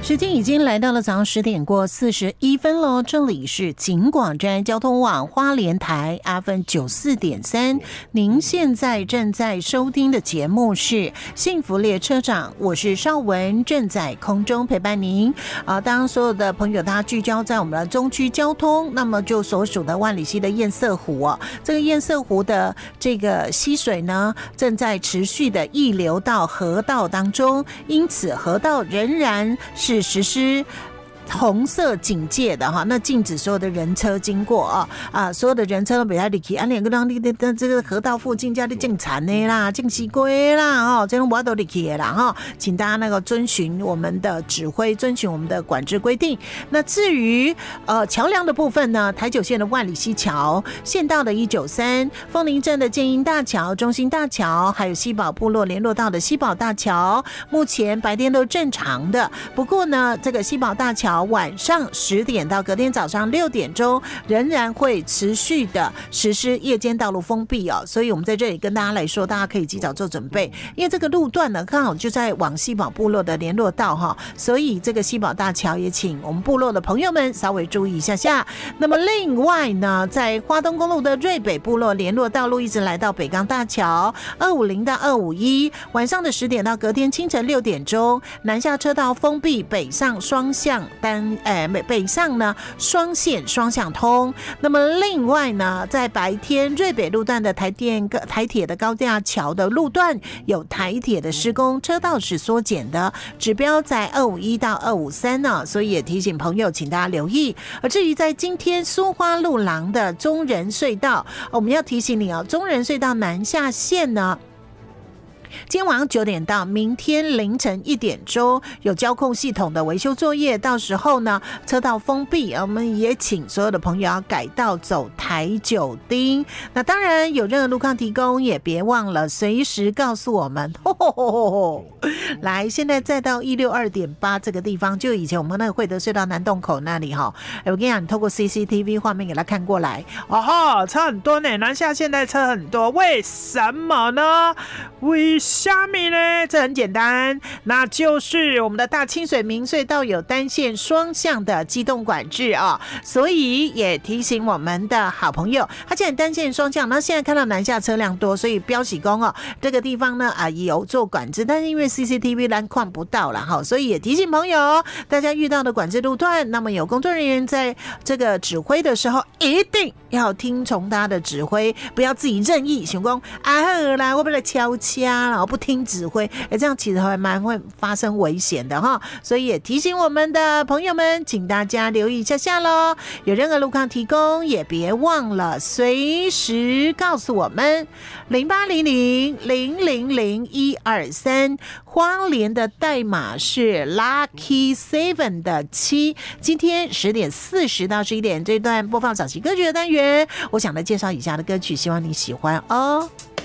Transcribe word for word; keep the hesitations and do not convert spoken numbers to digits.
时间已经来到了早上十点过四十一分喽，这里是警广站交通网花莲台 F M 九四点三，您现在正在收听的节目是幸福列车长，我是邵文，正在空中陪伴您啊。当所有的朋友大家聚焦在我们的中区交通，那么就所属的万里溪的堰塞湖哦，这个堰塞湖的这个溪水呢，正在持续的溢流到河道当中，因此河道仍然是实施红色警戒的哈，那禁止所有的人车经过啊啊，所有的人车都不要离开，啊，两个让你的这个河道附近家的进产的啦、进西龟啦哈，这种我都离开的啦哈，请大家那个遵循我们的指挥，遵循我们的管制规定。那至于呃桥梁的部分呢，台九线的万里溪桥、县道的一九三、凤林镇的建英大桥、中心大桥，还有西宝部落联络道的西宝大桥，目前白天都正常的。不过呢，这个西宝大桥晚上十点到隔天早上六点钟仍然会持续的实施夜间道路封闭哦，所以我们在这里跟大家来说，大家可以及早做准备，因为这个路段呢刚好就在往西宝部落的联络道哈，所以这个西宝大桥也请我们部落的朋友们稍微注意一下下。那么另外呢，在花东公路的瑞北部落联络道路一直来到北港大桥二五零到二五一，晚上的十点到隔天清晨六点钟，南下车道封闭，北上双向单呃北上呢双线双向通。那么另外呢，在白天瑞北路段的台电台铁的高架桥的路段有台铁的施工，车道是缩减的，指标在二五一到二五三呢，所以也提醒朋友请大家留意。而至于在今天苏花路廊的中仁隧道，我们要提醒你哦，中仁隧道南下线呢，今天晚上九点到明天凌晨一点钟有交控系统的维修作业，到时候呢车道封闭，我们也请所有的朋友要改道走台九丁。那当然有任何路况提供也别忘了随时告诉我们。吼吼吼吼吼来，现在再到一六二点八这个地方，就以前我们那个惠德隧道南洞口那里哈，我跟你讲，你透过 C C T V 画面给它看过来，哦吼，车很多呢，南下现在车很多，为什么呢？为虾米呢？这很简单，那就是我们的大清水明隧道有单线双向的机动管制啊、哦，所以也提醒我们的好朋友，它现在单线双向，那现在看到南下车辆多，所以标喜公哦这个地方呢啊有做管制，但是因为 C C T V 栏看不到了哈，所以也提醒朋友，大家遇到的管制路段，那么有工作人员在这个指挥的时候，一定要听从他的指挥，不要自己任意想说啊好啦，我不来敲掐了，我不听指挥，这样其实还蛮会发生危险的哈，所以也提醒我们的朋友们，请大家留意一下下咯，有任何路况提供也别忘了随时告诉我们零八零零零零零一二三，花莲的代码是 Lucky Seven 的七。今天十点四十到十一点这段播放早期歌曲的单元，我想来介绍以下的歌曲，希望你喜欢哦。